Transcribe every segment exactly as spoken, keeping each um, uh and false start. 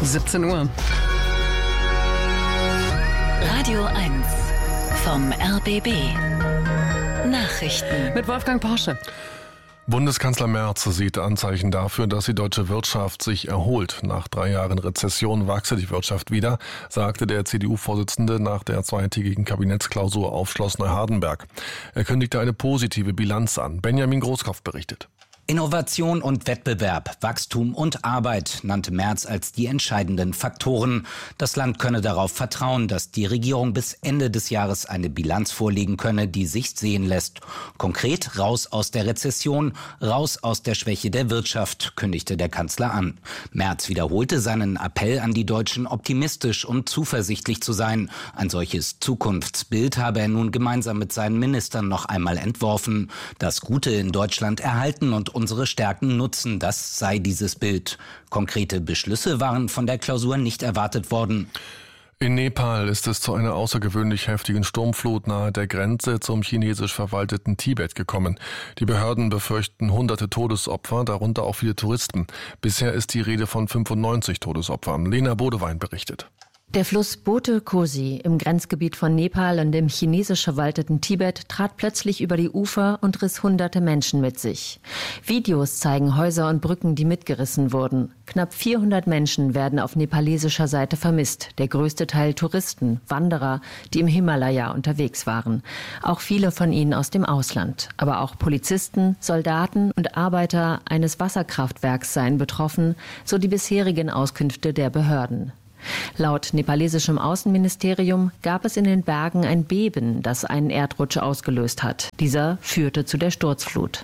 siebzehn Uhr. Radio eins vom R B B. Nachrichten mit Wolfgang Porsche. Bundeskanzler Merz sieht Anzeichen dafür, dass die deutsche Wirtschaft sich erholt. Nach drei Jahren Rezession wachse die Wirtschaft wieder, sagte der C D U-Vorsitzende nach der zweitägigen Kabinettsklausur auf Schloss Neuhardenberg. Er kündigte eine positive Bilanz an. Benjamin Großkopf berichtet. Innovation und Wettbewerb, Wachstum und Arbeit nannte Merz als die entscheidenden Faktoren. Das Land könne darauf vertrauen, dass die Regierung bis Ende des Jahres eine Bilanz vorlegen könne, die sich sehen lässt. Konkret raus aus der Rezession, raus aus der Schwäche der Wirtschaft, kündigte der Kanzler an. Merz wiederholte seinen Appell an die Deutschen, optimistisch und zuversichtlich zu sein. Ein solches Zukunftsbild habe er nun gemeinsam mit seinen Ministern noch einmal entworfen. Das Gute in Deutschland erhalten und unsere Stärken nutzen, das sei dieses Bild. Konkrete Beschlüsse waren von der Klausur nicht erwartet worden. In Nepal ist es zu einer außergewöhnlich heftigen Sturmflut nahe der Grenze zum chinesisch verwalteten Tibet gekommen. Die Behörden befürchten hunderte Todesopfer, darunter auch viele Touristen. Bisher ist die Rede von fünfundneunzig Todesopfern. Lena Bodewein berichtet. Der Fluss Bote Kosi im Grenzgebiet von Nepal und dem chinesisch verwalteten Tibet trat plötzlich über die Ufer und riss hunderte Menschen mit sich. Videos zeigen Häuser und Brücken, die mitgerissen wurden. Knapp vierhundert Menschen werden auf nepalesischer Seite vermisst. Der größte Teil Touristen, Wanderer, die im Himalaya unterwegs waren. Auch viele von ihnen aus dem Ausland. Aber auch Polizisten, Soldaten und Arbeiter eines Wasserkraftwerks seien betroffen, so die bisherigen Auskünfte der Behörden. Laut nepalesischem Außenministerium gab es in den Bergen ein Beben, das einen Erdrutsch ausgelöst hat. Dieser führte zu der Sturzflut.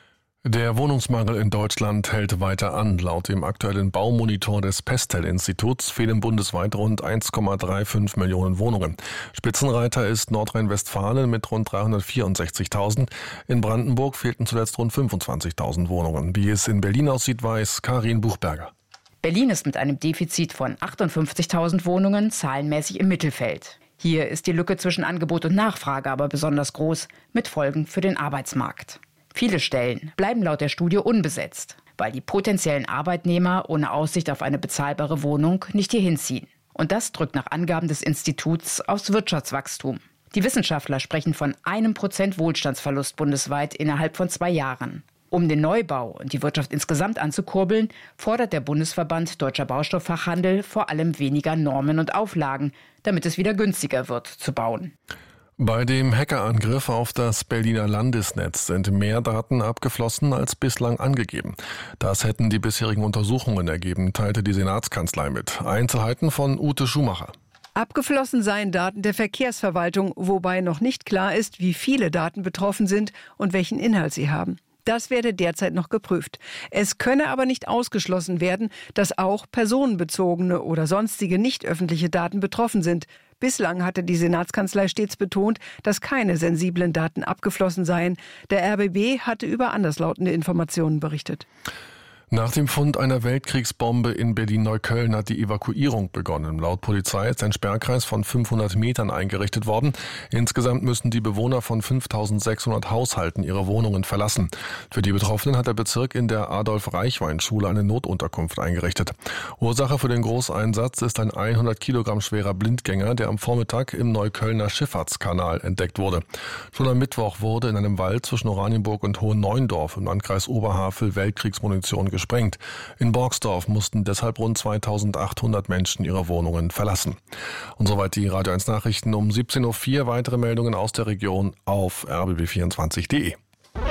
Der Wohnungsmangel in Deutschland hält weiter an. Laut dem aktuellen Baumonitor des Pestel-Instituts fehlen bundesweit rund eins Komma fünfunddreißig Millionen Wohnungen. Spitzenreiter ist Nordrhein-Westfalen mit rund dreihundertvierundsechzigtausend. In Brandenburg fehlten zuletzt rund fünfundzwanzigtausend Wohnungen. Wie es in Berlin aussieht, weiß Karin Buchberger. Berlin ist mit einem Defizit von achtundfünfzigtausend Wohnungen zahlenmäßig im Mittelfeld. Hier ist die Lücke zwischen Angebot und Nachfrage aber besonders groß, mit Folgen für den Arbeitsmarkt. Viele Stellen bleiben laut der Studie unbesetzt, weil die potenziellen Arbeitnehmer ohne Aussicht auf eine bezahlbare Wohnung nicht hierhin ziehen. Und das drückt nach Angaben des Instituts aufs Wirtschaftswachstum. Die Wissenschaftler sprechen von einem Prozent Wohlstandsverlust bundesweit innerhalb von zwei Jahren. Um den Neubau und die Wirtschaft insgesamt anzukurbeln, fordert der Bundesverband Deutscher Baustofffachhandel vor allem weniger Normen und Auflagen, damit es wieder günstiger wird zu bauen. Bei dem Hackerangriff auf das Berliner Landesnetz sind mehr Daten abgeflossen als bislang angegeben. Das hätten die bisherigen Untersuchungen ergeben, teilte die Senatskanzlei mit. Einzelheiten von Ute Schumacher. Abgeflossen seien Daten der Verkehrsverwaltung, wobei noch nicht klar ist, wie viele Daten betroffen sind und welchen Inhalt sie haben. Das werde derzeit noch geprüft. Es könne aber nicht ausgeschlossen werden, dass auch personenbezogene oder sonstige nicht öffentliche Daten betroffen sind. Bislang hatte die Senatskanzlei stets betont, dass keine sensiblen Daten abgeflossen seien. Der R B B hatte über anderslautende Informationen berichtet. Nach dem Fund einer Weltkriegsbombe in Berlin-Neukölln hat die Evakuierung begonnen. Laut Polizei ist ein Sperrkreis von fünfhundert Metern eingerichtet worden. Insgesamt müssen die Bewohner von fünftausendsechshundert Haushalten ihre Wohnungen verlassen. Für die Betroffenen hat der Bezirk in der Adolf-Reichwein-Schule eine Notunterkunft eingerichtet. Ursache für den Großeinsatz ist ein hundert Kilogramm schwerer Blindgänger, der am Vormittag im Neuköllner Schifffahrtskanal entdeckt wurde. Schon am Mittwoch wurde in einem Wald zwischen Oranienburg und Hohen-Neuendorf im Landkreis Oberhavel Weltkriegsmunition gesprengt. In Borgsdorf mussten deshalb rund zweitausendachthundert Menschen ihre Wohnungen verlassen. Und soweit die Radio eins Nachrichten um siebzehn Uhr vier. Weitere Meldungen aus der Region auf r b b vierundzwanzig punkt de.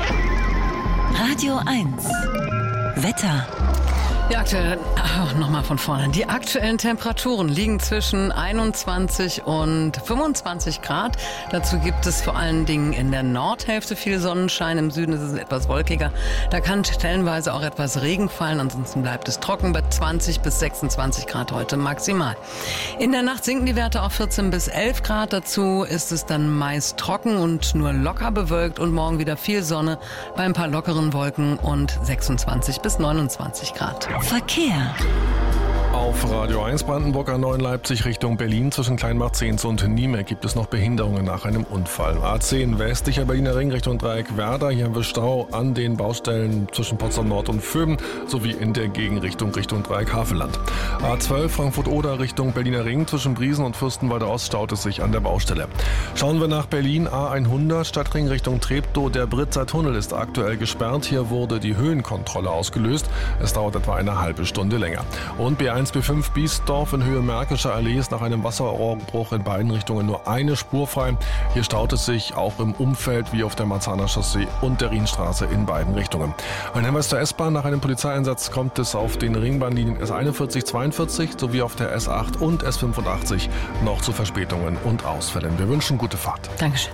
Radio eins Wetter. Die aktuellen, ach, nochmal von vorne. Die aktuellen Temperaturen liegen zwischen einundzwanzig und fünfundzwanzig Grad. Dazu gibt es vor allen Dingen in der Nordhälfte viel Sonnenschein. Im Süden ist es etwas wolkiger. Da kann stellenweise auch etwas Regen fallen. Ansonsten bleibt es trocken bei zwanzig bis sechsundzwanzig Grad heute maximal. In der Nacht sinken die Werte auf vierzehn bis elf Grad. Dazu ist es dann meist trocken und nur locker bewölkt. Und morgen wieder viel Sonne bei ein paar lockeren Wolken und sechsundzwanzig bis neunundzwanzig Grad. Verkehr. Auf Radio eins Brandenburg A neun Leipzig Richtung Berlin zwischen Kleinbach-Zehns und Niemek gibt es noch Behinderungen nach einem Unfall. A zehn westlicher Berliner Ring Richtung Dreieck Werder. Hier haben wir Stau an den Baustellen zwischen Potsdam Nord und Vöben sowie in der Gegenrichtung Richtung Dreieck Havelland. A zwölf Frankfurt-Oder Richtung Berliner Ring zwischen Briesen und Fürstenwalde Ost staut es sich an der Baustelle. Schauen wir nach Berlin. A hundert Stadtring Richtung Treptow. Der Britzer Tunnel ist aktuell gesperrt. Hier wurde die Höhenkontrolle ausgelöst. Es dauert etwa eine halbe Stunde länger. Und B eins B fünf Biesdorf in Höhe Märkischer Allee ist nach einem Wasserrohrbruch in beiden Richtungen nur eine Spur frei. Hier staut es sich auch im Umfeld wie auf der Marzahner Chaussee und der Rienstraße in beiden Richtungen. Ein Hinweis zur S-Bahn. Nach einem Polizeieinsatz kommt es auf den Ringbahnlinien S einundvierzig, zweiundvierzig sowie auf der S acht und S fünfundachtzig noch zu Verspätungen und Ausfällen. Wir wünschen gute Fahrt. Dankeschön.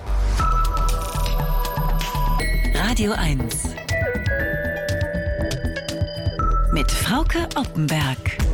Radio eins mit Frauke Oppenberg.